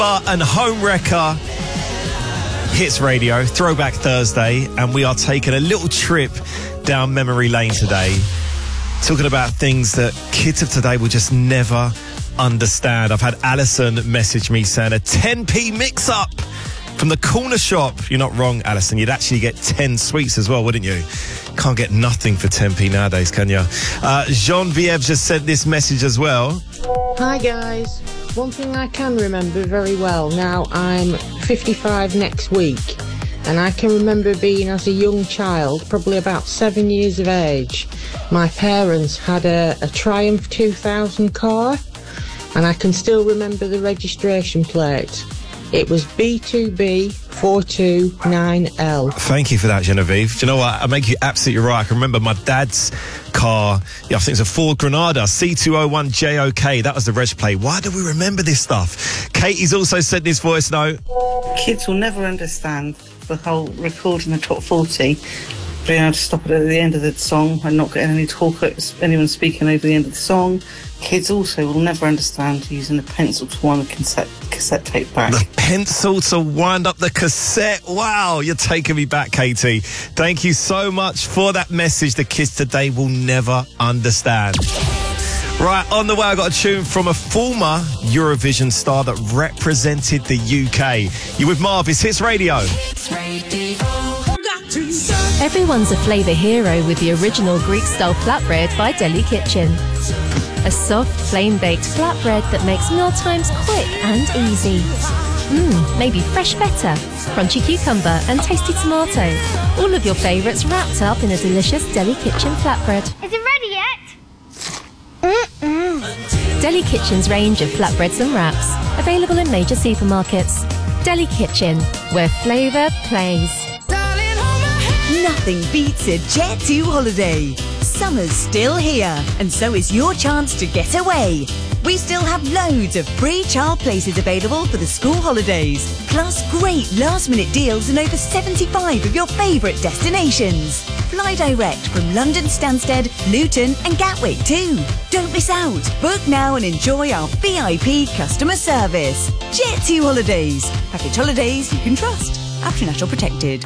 And Home Wrecker. Hits Radio, Throwback Thursday, and we are taking a little trip down memory lane today, talking about things that kids of today will just never understand. I've had Alison message me saying a 10p mix-up from the corner shop. You're not wrong, Alison. You'd actually get 10 sweets as well, wouldn't you? Can't get nothing for 10p nowadays, can you? Jean-Vieve just sent this message as well. Hi, guys. One thing I can remember very well, now I'm 55 next week, and I can remember being as a young child, probably about 7 years of age, my parents had a Triumph 2000 car, and I can still remember the registration plate. It was B2B429L. Thank you for that, Genevieve. Do you know what? I make you absolutely right. I can remember my dad's car. Yeah, I think it's a Ford Granada C201JOK. That was the reg plate. Why do we remember this stuff? Katie's also sent this voice note. Kids will never understand the whole recording the top 40. Being able to stop it at the end of the song and not getting any talk, anyone speaking over the end of the song. Kids also will never understand using a pencil to wind the cassette tape back. The pencil to wind up the cassette. Wow, you're taking me back, Katie. Thank you so much for that message the kids today will never understand. Right, on the way, I got a tune from a former Eurovision star that represented the UK. You with Marv, it's Hits Radio. Everyone's a flavour hero with the original Greek-style flatbread by Deli Kitchen. A soft, flame-baked flatbread that makes mealtimes quick and easy. Maybe fresh feta, crunchy cucumber and tasty tomato. All of your favourites wrapped up in a delicious Deli Kitchen flatbread. Is it ready yet? Deli Kitchen's range of flatbreads and wraps, available in major supermarkets. Deli Kitchen, where flavour plays. Nothing beats a Jet2 holiday. Summer's still here, and so is your chance to get away. We still have loads of free child places available for the school holidays, plus great last-minute deals on over 75 of your favourite destinations. Fly direct from London Stansted, Luton and Gatwick too. Don't miss out. Book now and enjoy our VIP customer service. Jet2 Holidays. Package holidays you can trust. After National Protected.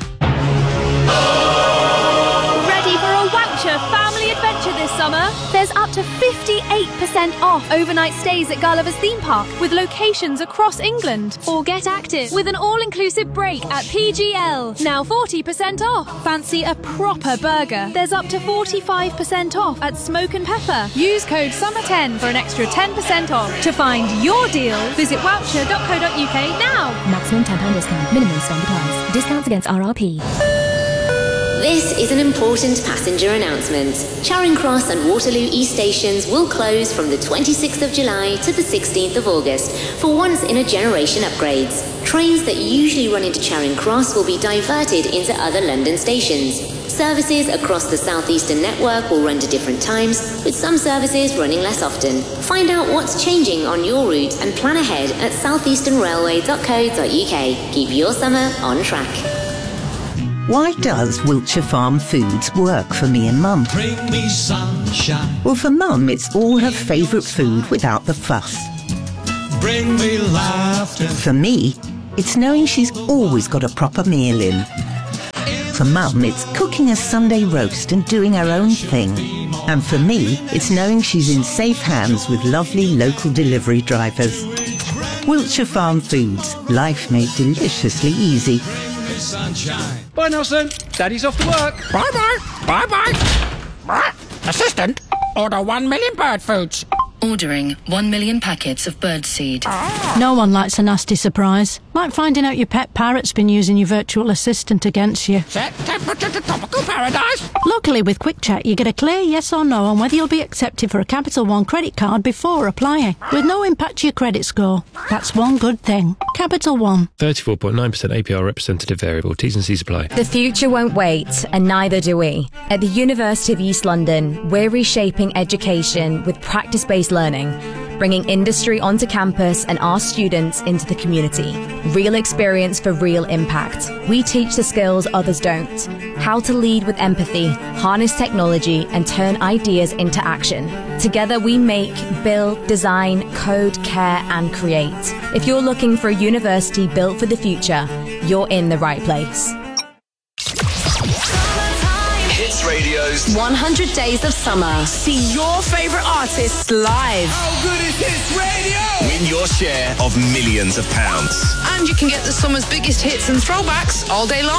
Ready for a Woucher family adventure this summer? There's up to 58% off overnight stays at Gulliver's Theme Park with locations across England. Or get active with an all-inclusive break at PGL. Now 40% off. Fancy a proper burger? There's up to 45% off at Smoke and Pepper. Use code SUMMER10 for an extra 10% off. To find your deal, visit woucher.co.uk now. Maximum £10 discount. Minimum spend applies. Discounts against RRP. This is an important passenger announcement. Charing Cross and Waterloo East stations will close from the 26th of July to the 16th of August for once-in-a-generation upgrades. Trains that usually run into Charing Cross will be diverted into other London stations. Services across the South Eastern network will run to different times, with some services running less often. Find out what's changing on your route and plan ahead at southeasternrailway.co.uk. Keep your summer on track. Why does Wiltshire Farm Foods work for me and Mum? Bring me sunshine. Well, for Mum, it's all her favourite food without the fuss. Bring me laughter. For me, it's knowing she's always got a proper meal in. For Mum, it's cooking a Sunday roast and doing her own thing. And for me, it's knowing she's in safe hands with lovely local delivery drivers. Wiltshire Farm Foods, life made deliciously easy. Sunshine. Bye, Nelson. Daddy's off to work. Bye-bye. Bye-bye. Assistant, order 1 million bird foods. Ordering 1 million packets of birdseed. No one likes a nasty surprise. Like finding out your pet parrot's been using your virtual assistant against you. Set temperature to tropical paradise. Luckily, with Quick Check, you get a clear yes or no on whether you'll be accepted for a Capital One credit card before applying, with no impact to your credit score. That's one good thing. Capital One. 34.9% APR representative variable. T's and C's apply. The future won't wait, and neither do we. At the University of East London, we're reshaping education with practice-based learning. bringing industry onto campus and our students into the community. Real experience for real impact. We teach the skills others don't. How to lead with empathy, harness technology, and turn ideas into action. Together we make, build, design, code, care, and create. If you're looking for a university built for the future, you're in the right place. Hits Radio's 100 Days of Summer. See your favourite artists live. How good is Hits Radio? Win your share of millions of pounds. And you can get the summer's biggest hits and throwbacks all day long.